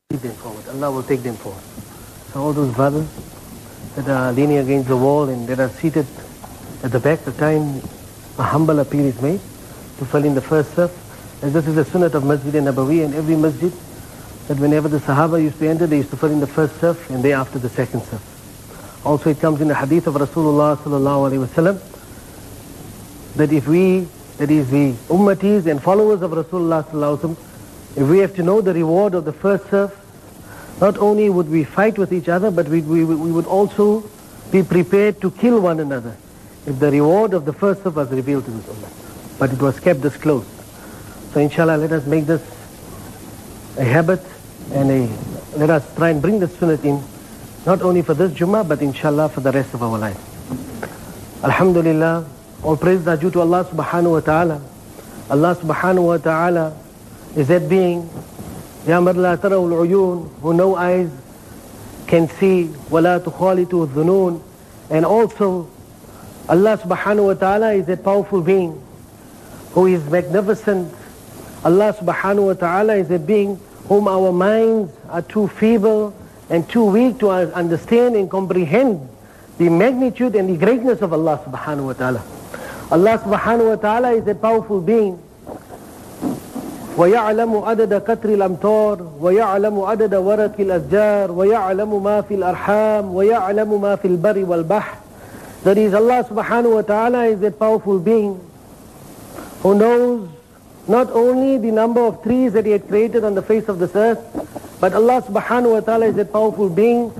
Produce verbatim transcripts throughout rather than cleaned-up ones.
Take them forward. Allah will take them forward. So all those brothers that are leaning against the wall and that are seated at the back, the time a humble appeal is made to fill in the first surf. As this is the sunnah of Masjid Nabawi, and every masjid, that whenever the Sahaba used to enter, they used to fill in the first surf and thereafter the second surf. Also it comes in the hadith of Rasulullah sallallahu alaihi wasallam that if we, that is the ummatis and followers of Rasulullah sallallahu alaihi wasallam, if we have to know the reward of the first surf, not only would we fight with each other, but we, we, we would also be prepared to kill one another if the reward of the first surf was revealed to this ummah. But it was kept disclosed. So inshallah, let us make this a habit and a, let us try and bring the sunnah in, not only for this Jummah, but inshallah for the rest of our life. Alhamdulillah, all praise are due to Allah subhanahu wa ta'ala. Allah subhanahu wa ta'ala is that being, Ya man la tarawul uyun, who no eyes can see, wala tukhalitu dhunun. And also, Allah subhanahu wa ta'ala is that powerful being who is magnificent. Allah subhanahu wa ta'ala is a being whom our minds are too feeble and too weak to understand and comprehend the magnitude and the greatness of Allah subhanahu wa ta'ala. Allah subhanahu wa ta'ala is a powerful being. وَيَعْلَمُ عَدَدَ قَطْرِ الْأَمْطَارِ وَيَعْلَمُ عَدَدَ وَرَقِ الْأَشْجَارِ وَيَعْلَمُ مَا فِي الْأَرْحَامِ وَيَعْلَمُ مَا فِي الْبَرِّ وَالْبَحْرِ. That is, Allah subhanahu wa ta'ala is a powerful being who knows not only the number of trees that He had created on the face of this earth, but Allah subhanahu wa ta'ala is a powerful being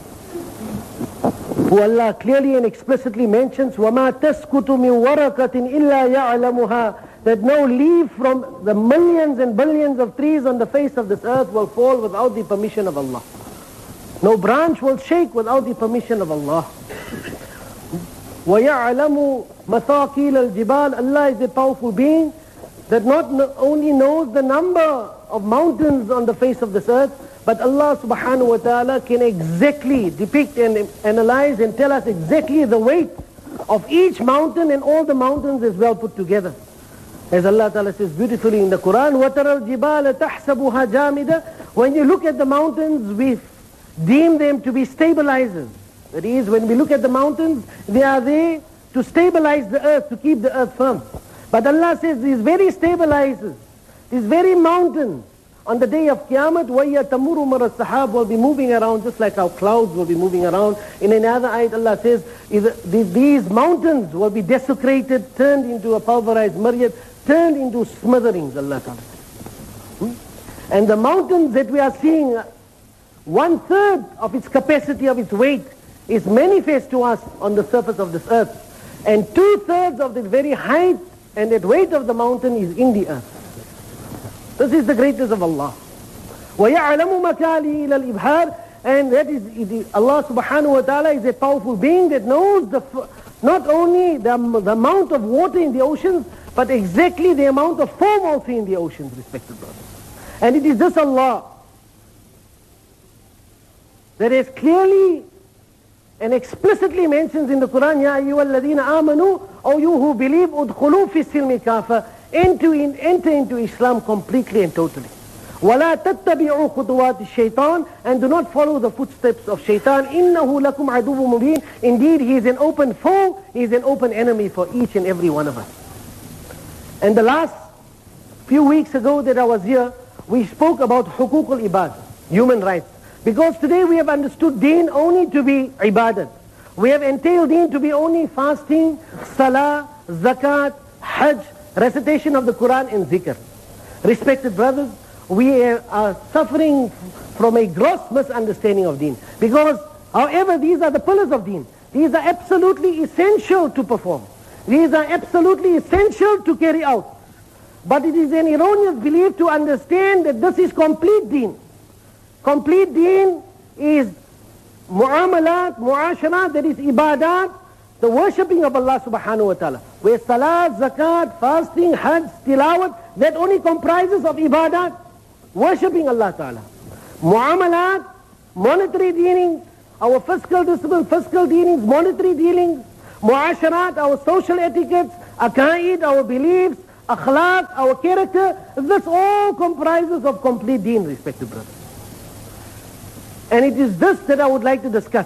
who Allah clearly and explicitly mentions, وَمَا تَسْكُتُ مِنْ وَرَقَةٍ إِلَّا يَعْلَمُهَا, that no leaf from the millions and billions of trees on the face of this earth will fall without the permission of Allah. No branch will shake without the permission of Allah. وَيَعْلَمُ مَثَاقِيلَ الْجِبَالِ, Allah is a powerful being that not only knows the number of mountains on the face of this earth, but Allah subhanahu wa ta'ala can exactly depict and analyze and tell us exactly the weight of each mountain and all the mountains as well put together. As Allah ta'ala says beautifully in the Quran, وَتَرَى الْجِبَالَ تَحْسَبُهَا جَامِدَةً. When you look at the mountains, we deem them to be stabilizers. That is, when we look at the mountains, they are there to stabilize the earth, to keep the earth firm. But Allah says these very stabilizers, these very mountains, on the day of Qiyamah, وَيَّ تَمُرُ مَرَ السَّحَابِ, will be moving around just like our clouds will be moving around. In another ayat, Allah says, these mountains will be desecrated, turned into a pulverized myriad, turned into smithereens, Allah Ta'ala says. And the mountains that we are seeing, one third of its capacity, of its weight, is manifest to us on the surface of this earth. And two thirds of the very height and that weight of the mountain is in the earth. This is the greatness of Allah. وَيَعْلَمُ مَكَالِهِ إِلَى الْإِبْهَارِ. And that is, Allah subhanahu wa ta'ala is a powerful being that knows the, not only the, the amount of water in the oceans, but exactly the amount of foam also in the oceans, respected brothers. And it is this Allah that is clearly and explicitly mentions in the Quran, Ya ayyuhal ladina amanu, O you who believe, udkhulu fi silmi kafa, enter, in, enter into Islam completely and totally. وَلَا تَتَّبِعُوا خُطُوَاتِ الشَّيْطَانِ, and do not follow the footsteps of shaitan. إِنَّهُ لَكُمْ عَدُوٌّ مُبِينٌ. Indeed, he is an open foe, he is an open enemy for each and every one of us. And the last few weeks ago that I was here, we spoke about hukukul ibad, human rights. Because today we have understood deen only to be ibadat. We have entailed deen to be only fasting, salah, zakat, hajj, recitation of the Quran and zikr. Respected brothers, we are suffering from a gross misunderstanding of deen. Because, however, these are the pillars of deen. These are absolutely essential to perform. These are absolutely essential to carry out. But it is an erroneous belief to understand that this is complete deen. Complete deen is mu'amalat, mu'asharat, that is ibadat, the worshipping of Allah subhanahu wa ta'ala. Where salat, zakat, fasting, hajj, tilawat, that only comprises of ibadat, worshipping Allah ta'ala. Mu'amalat, monetary dealings, our fiscal discipline, fiscal dealings, monetary dealings, mu'asharat, our social etiquettes, aqaid, our beliefs, akhlaq, our character, this all comprises of complete deen, respected brothers. And it is this that I would like to discuss.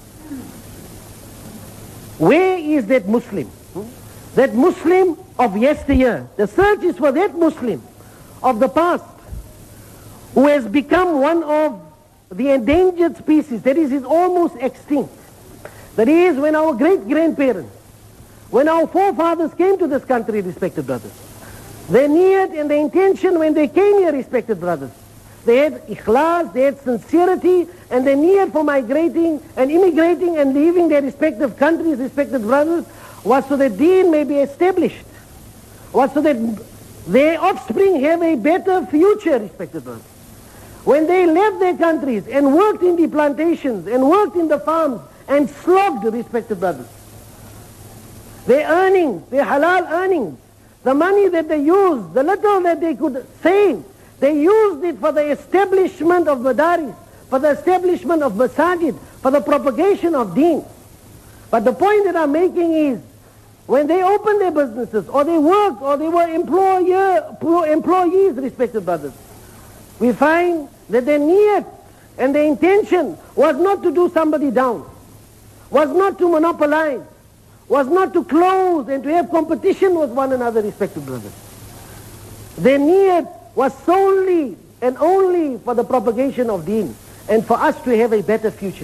Where is that Muslim? That Muslim of yesteryear. The search is for that Muslim of the past who has become one of the endangered species. That is, is almost extinct. That is, when our great-grandparents, when our forefathers came to this country, respected brothers, their need and the intention when they came here, respected brothers, they had ikhlas, they had sincerity, and the need for migrating and immigrating and leaving their respective countries, respected brothers, was so that deen may be established, was so that their offspring have a better future, respected brothers. When they left their countries and worked in the plantations and worked in the farms and slogged, respected brothers, their earnings, their halal earnings, the money that they used, the little that they could save, they used it for the establishment of madaris, for the establishment of masajid, for the propagation of deen. But the point that I'm making is, when they opened their businesses, or they worked, or they were employer, employees, respected brothers, we find that their niyat and their intention was not to do somebody down, was not to monopolize, was not to close and to have competition with one another, respected brothers. Their niyat was solely and only for the propagation of deen and for us to have a better future.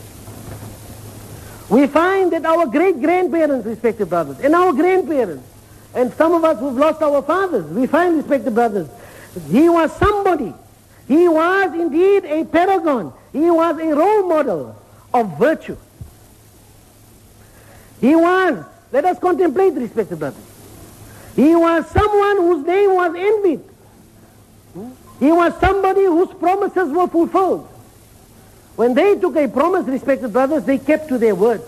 We find that our great-grandparents, respected brothers, and our grandparents, and some of us who've lost our fathers, we find, respected brothers, he was somebody. He was indeed a paragon. He was a role model of virtue. He was, let us contemplate, respected brothers, he was someone whose name was envied. He was somebody whose promises were fulfilled. When they took a promise, respected brothers, they kept to their word.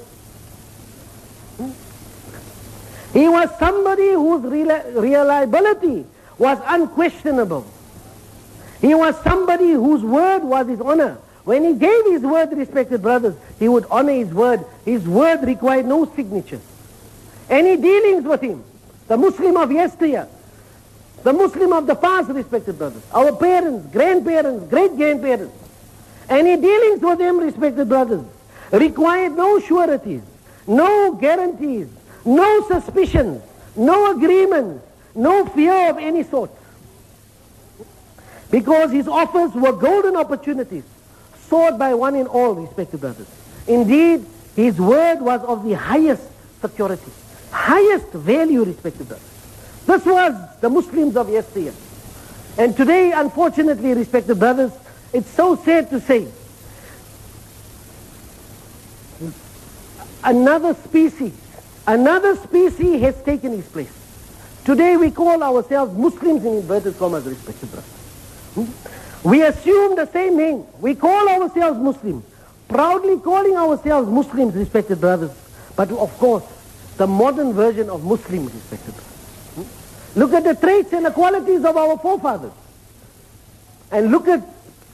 He was somebody whose reliability was unquestionable. He was somebody whose word was his honor. When he gave his word, respected brothers, he would honor his word. His word required no signatures. Any dealings with him, the Muslim of yesteryear, the Muslim of the past, respected brothers, our parents, grandparents, great-grandparents, any dealings with them, respected brothers, required no sureties, no guarantees, no suspicions, no agreements, no fear of any sort. Because his offers were golden opportunities sought by one and all, respected brothers. Indeed, his word was of the highest security, highest value, respected brothers. This was the Muslims of yesteryear. And today, unfortunately, respected brothers, it's so sad to say, another species, another species has taken his place. Today we call ourselves Muslims in inverted commas, respected brothers. Hmm? We assume the same name. We call ourselves Muslims, proudly calling ourselves Muslims, respected brothers. But of course, the modern version of Muslims, respected brothers. Hmm? Look at the traits and the qualities of our forefathers. And look at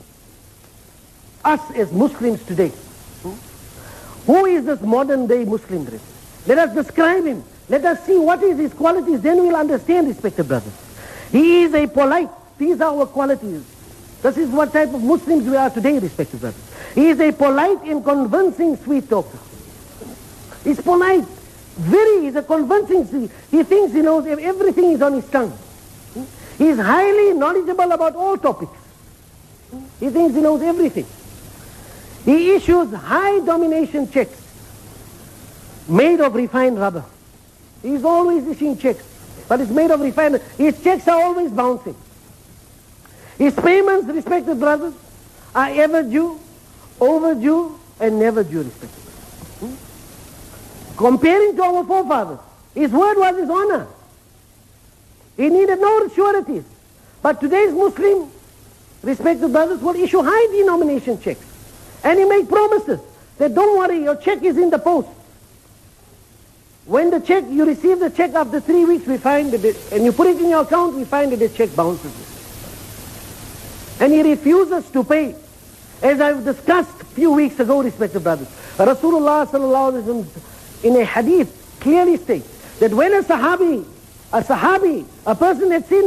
us as Muslims today. Hmm? Who is this modern day Muslim? Let us describe him. Let us see what is his qualities. Then we'll understand, respected brothers. He is a polite. These are our qualities. This is what type of Muslims we are today, respected brothers. He is a polite and convincing sweet talker. He's polite. Very, he's a convincing. He thinks he knows everything is on his tongue. He's highly knowledgeable about all topics. He thinks he knows everything. He issues high domination checks made of refined rubber. He's always issuing checks, but it's made of refined. His checks are always bouncing. His payments, respected brothers, are ever due, overdue, and never due, respected brothers. Hmm? Comparing to our forefathers, his word was his honor. He needed no sureties. But today's Muslim, respected brothers, will issue high denomination checks. And he make promises that don't worry, your check is in the post. When the check, you receive the check after three weeks, we find that it, and you put it in your account, we find that the check bounces. And he refuses to pay. As I've discussed a few weeks ago, respected brothers, Rasulullah sallallahu alaihi wasallam in a hadith clearly states that when a sahabi, a sahabi, a person had seen